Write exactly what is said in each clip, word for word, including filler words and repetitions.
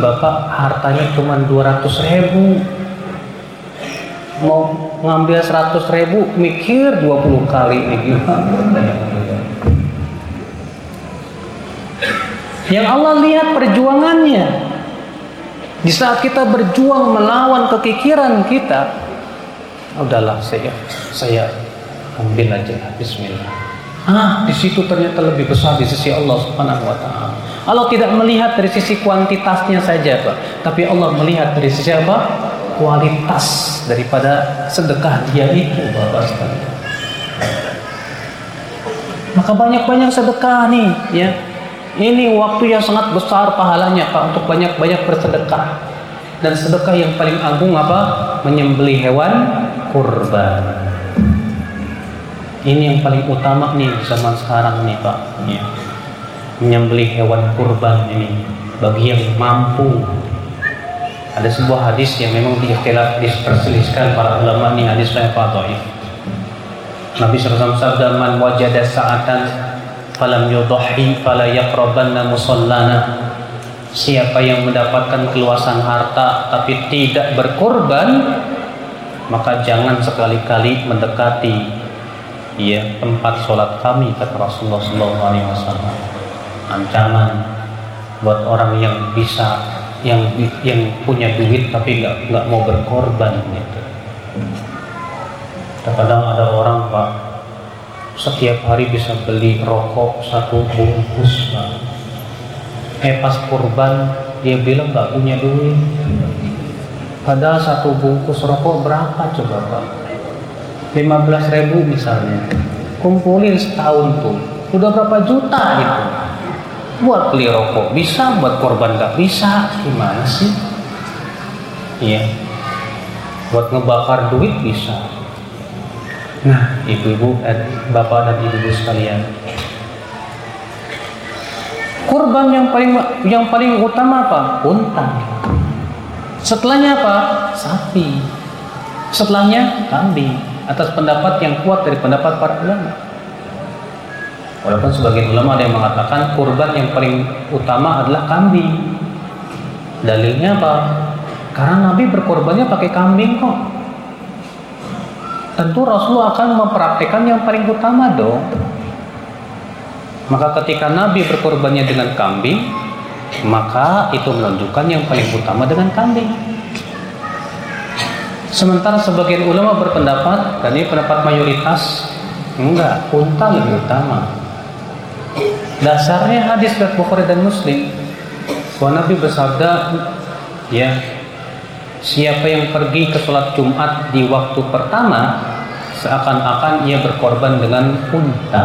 Bapak hartanya cuma dua ratus ribu, mau ngambil seratus ribu mikir dua puluh kali nih gimana. Yang Allah lihat perjuangannya. Di saat kita berjuang melawan kekikiran kita, udahlah saya saya ambil aja, bismillah. Ah, di situ ternyata lebih besar di sisi Allah Subhanahu wa taala. Allah tidak melihat dari sisi kuantitasnya saja, Pak, tapi Allah melihat dari sisi apa? Kualitas daripada sedekah dia itu, Bapak sekalian. Maka banyak-banyak sedekah nih, ya. Ini waktu yang sangat besar pahalanya, Pak, untuk banyak-banyak bersedekah. Dan sedekah yang paling agung apa? Menyembelih hewan kurban. Ini yang paling utama nih zaman sekarang nih, Pak, ya. Menyembelih hewan kurban ini bagi yang mampu. Ada sebuah hadis yang memang diikhtilaf diperselisihkan para ulama, nih hadisnya apa dhaif. Nabi sallallahu alaihi wasallam sabda, man wajada sa'atan falam yudhi fala yaqrabanna musallana. Siapa yang mendapatkan keluasan harta tapi tidak berkorban, maka jangan sekali-kali mendekati ya tempat sholat kami, kata Rasulullah sallallahu alaihi wasallam. Ancaman buat orang yang bisa, yang yang punya duit tapi nggak nggak mau berkorban gitu. Kadang ada orang, Pak, setiap hari bisa beli rokok satu bungkus, Pak. Eh pas kurban dia bilang nggak punya duit. Padahal satu bungkus rokok berapa coba, Pak? lima belas ribu misalnya. Kumpulin setahun tuh, udah berapa juta itu? Buat beli rokok bisa, buat korban nggak bisa, gimana sih? Iya. Buat ngebakar duit bisa. Nah, ibu-ibu, bapak dan ibu-ibu sekalian, kurban yang paling yang paling utama apa? Unta. Setelahnya apa? Sapi. Setelahnya kambing. Atas pendapat yang kuat dari pendapat para ulama. Walaupun sebagian ulama ada yang mengatakan kurban yang paling utama adalah kambing. Dalilnya apa? Karena Nabi berkorbannya pakai kambing kok. Tentu Rasulullah akan mempraktikkan yang paling utama dong. Maka ketika Nabi berkorbannya dengan kambing, maka itu menunjukkan yang paling utama dengan kambing. Sementara sebagian ulama berpendapat, dan ini pendapat mayoritas, enggak, unta lebih utama. Dasarnya hadis riwayat Bukhari dan Muslim, bahwa Nabi bersabda, ya, siapa yang pergi ke sholat Jumat di waktu pertama, seakan-akan ia berkorban dengan unta.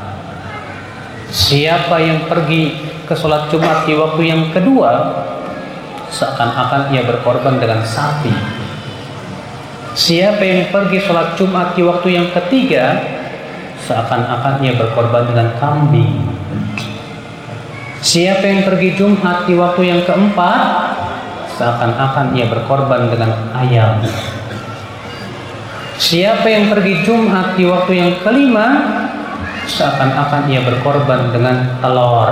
Siapa yang pergi ke sholat Jumat di waktu yang kedua, seakan-akan ia berkorban dengan sapi. Siapa yang pergi sholat Jumat di waktu yang ketiga, seakan-akan ia berkorban dengan kambing. Siapa yang pergi Jumat di waktu yang keempat, seakan-akan ia berkorban dengan ayam. Siapa yang pergi Jumat di waktu yang kelima, seakan-akan ia berkorban dengan telur.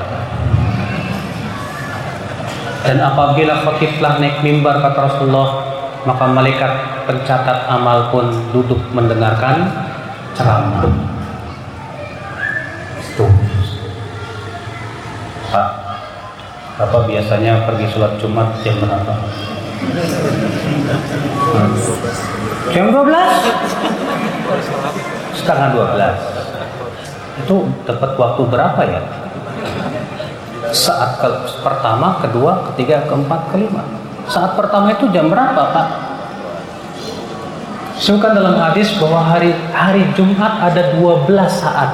Dan apabila khatib telah naik mimbar, kata Rasulullah, maka malaikat pencatat amal pun duduk mendengarkan ceramah. Tuh, Pak, Bapak biasanya pergi sholat Jumat jam berapa? Hmm. Jam dua belas? Setengah dua belas. Itu dapat waktu berapa ya? Saat ke pertama, kedua, ketiga, keempat, kelima. Saat pertama itu jam berapa, Pak? Disebutkan dalam hadis bahwa hari hari Jumat ada dua belas saat.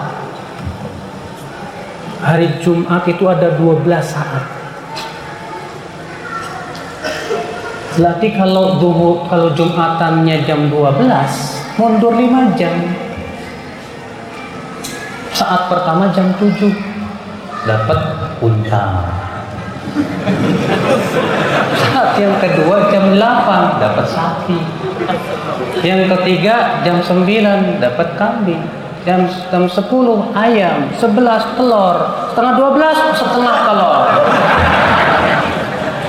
Hari Jumat itu ada dua belas saat. Berarti kalau duhur, kalau Jumatannya jam dua belas, mundur lima jam. Saat pertama jam tujuh, dapat unta. Saat yang kedua jam delapan, dapat sapi. Yang ketiga jam sembilan, dapat kambing. Jam, jam sepuluh ayam, sebelas telur, setengah dua belas setengah telur.